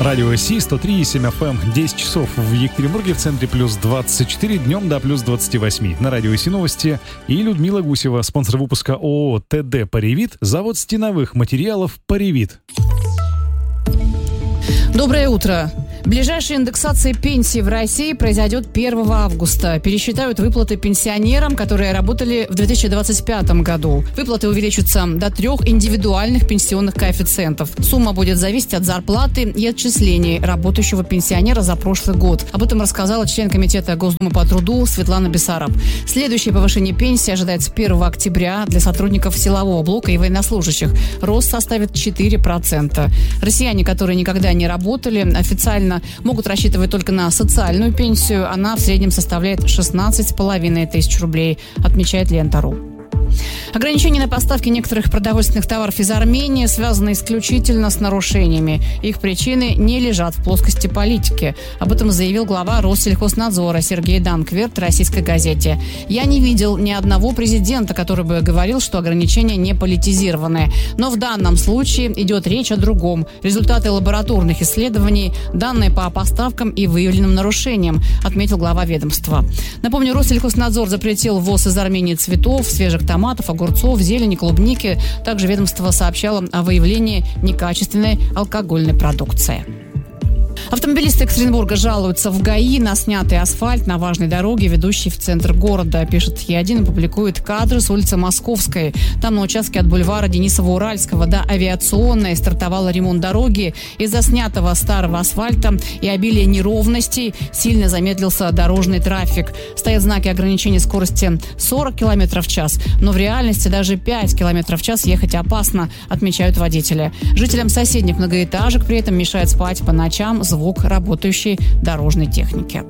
Радио Си, 103,7 FM, 10 часов в Екатеринбурге, в центре плюс 24, днем до плюс 28. На Радио Си новости и Людмила Гусева, спонсор выпуска ООО «ТД Паривит», завод стеновых материалов «Паривит». Доброе утро. Ближайшая индексация пенсии в России произойдет 1 августа. Пересчитают выплаты пенсионерам, которые работали в 2025 году. Выплаты увеличатся до 3 индивидуальных пенсионных коэффициентов. Сумма будет зависеть от зарплаты и отчислений работающего пенсионера за прошлый год. Об этом рассказала член комитета Госдумы по труду Светлана Бессараб. Следующее повышение пенсии ожидается 1 октября для сотрудников силового блока и военнослужащих. Рост составит 4%. Россияне, которые никогда не работали, официально могут рассчитывать только на социальную пенсию. Она в среднем составляет 16,5 тысяч рублей, отмечает Лента.ру. Ограничения на поставки некоторых продовольственных товаров из Армении связаны исключительно с нарушениями. Их причины не лежат в плоскости политики. Об этом заявил глава Россельхознадзора Сергей Данкверт российской газете. «Я не видел ни одного президента, который бы говорил, что ограничения не политизированы. Но в данном случае идет речь о другом. Результаты лабораторных исследований, данные по поставкам и выявленным нарушениям», отметил глава ведомства. Напомню, Россельхознадзор запретил ввоз из Армении цветов, свежих томатов, огурцов, зелени, клубники. Также ведомство сообщало о выявлении некачественной алкогольной продукции. Автомобилисты Екатеринбурга жалуются в ГАИ на снятый асфальт на важной дороге, ведущей в центр города. Пишет Е1 и публикует кадры с улицы Московской. Там на участке от бульвара Денисова-Уральского до Авиационной стартовал ремонт дороги. Из-за снятого старого асфальта и обилия неровностей сильно замедлился дорожный трафик. Стоят знаки ограничения скорости 40 км в час, но в реальности даже 5 км в час ехать опасно, отмечают водители. Жителям соседних многоэтажек при этом мешает спать по ночам звук работающей дорожной техники.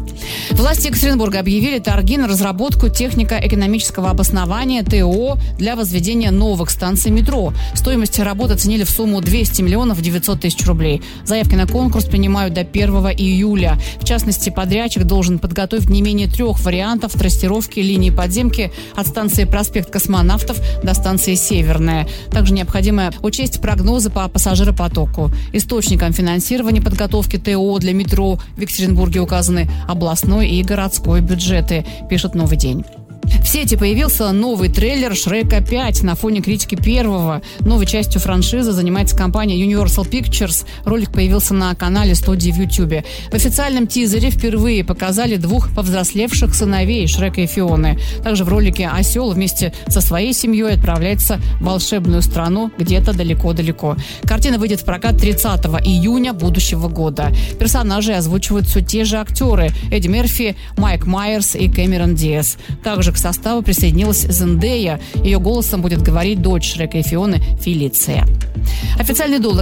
Власти Екатеринбурга объявили торги на разработку технико-экономического обоснования ТО для возведения новых станций метро. Стоимость работы оценили в сумму 200 миллионов 900 тысяч рублей. Заявки на конкурс принимают до 1 июля. В частности, подрядчик должен подготовить не менее 3 вариантов трастировки линии подземки от станции Проспект Космонавтов до станции Северная. Также необходимо учесть прогнозы по пассажиропотоку. Источником финансирования подготовки ТО для метро в Екатеринбурге указаны областной и городской бюджеты, пишет «Новый день». В сети появился новый трейлер «Шрека 5» на фоне критики первого. Новой частью франшизы занимается компания Universal Pictures. Ролик появился на канале студии в YouTube. В официальном тизере впервые показали 2 повзрослевших сыновей Шрека и Фионы. Также в ролике осел вместе со своей семьей отправляется в волшебную страну где-то далеко-далеко. Картина выйдет в прокат 30 июня будущего года. Персонажей озвучивают все те же актеры – Эдди Мерфи, Майк Майерс и Кэмерон Диас. Также к составу присоединилась Зендея. Ее голосом будет говорить дочь Шрека и Фионы Фелиция. Официальный доллар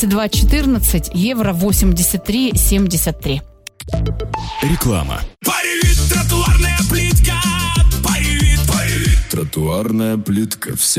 72.14, евро 83.73. Реклама. Паривит, тротуарная плитка. Паривит. Тротуарная плитка.